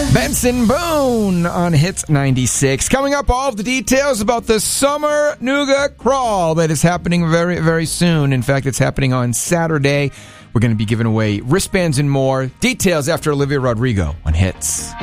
Benson Boone on Hits 96. Coming up, all of the details about the Summer Nougat Crawl that is happening very, very soon. In fact, it's happening on Saturday. We're going to be giving away wristbands and more. Details after Olivia Rodrigo on Hits.